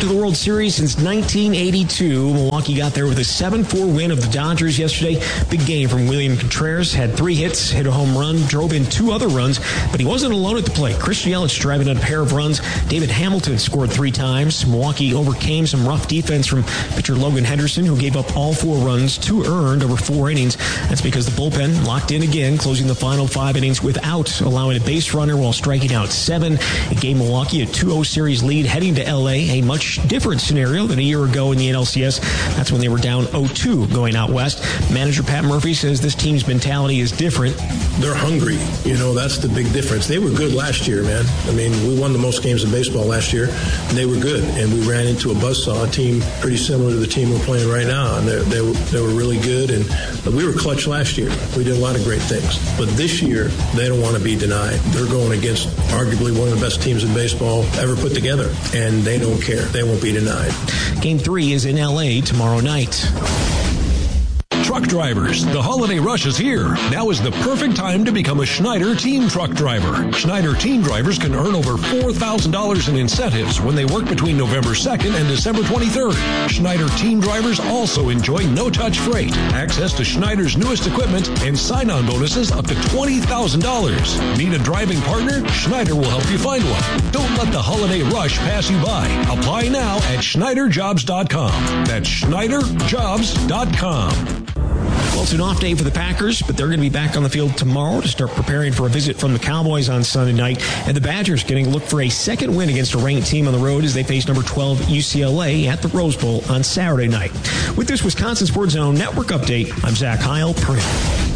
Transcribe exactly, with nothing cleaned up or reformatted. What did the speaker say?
to the World Series since nineteen eighty-two. Milwaukee got there with a seven four win of the Dodgers yesterday. Big game from William Contreras. Had three hits, hit a home run, drove in two other runs, but he wasn't alone at the plate. Christian Yelich driving in a pair of runs. David Hamilton scored three times. Milwaukee overcame some rough defense from pitcher Logan Henderson, who gave up all four runs, two earned over four innings. That's because the bullpen locked in again, closing the final five innings without allowing a base runner while striking out seven. It gave Milwaukee a two oh series lead heading to L A, a much different scenario than a year ago in the N L C S. That's when they were down oh two going out west. Manager Pat Murphy says this team's mentality is different. They're hungry. You know, that's the big difference. They were good last year, man. I mean, we won the most games in baseball last year, and they were good. And we ran into a buzzsaw, a team pretty similar to the team we're playing right now. And they, they, were, they were really good. And we were clutch last year. We did a lot of great things. But this year, they don't want to be denied. They're going against arguably one of the best teams in baseball ever put together. And they don't care. They won't be denied. Game three is in L A tomorrow night. Truck drivers, the holiday rush is here. Now is the perfect time to become a Schneider Team Truck Driver. Schneider Team Drivers can earn over four thousand dollars in incentives when they work between November second and December twenty-third. Schneider Team Drivers also enjoy no-touch freight, access to Schneider's newest equipment, and sign-on bonuses up to twenty thousand dollars. Need a driving partner? Schneider will help you find one. Don't let the holiday rush pass you by. Apply now at Schneider Jobs dot com. That's Schneider Jobs dot com. Well, it's an off day for the Packers, but they're going to be back on the field tomorrow to start preparing for a visit from the Cowboys on Sunday night. And the Badgers getting a look for a second win against a ranked team on the road as they face number twelve U C L A at the Rose Bowl on Saturday night. With this Wisconsin Sports Zone Network update, I'm Zach Heil. Print.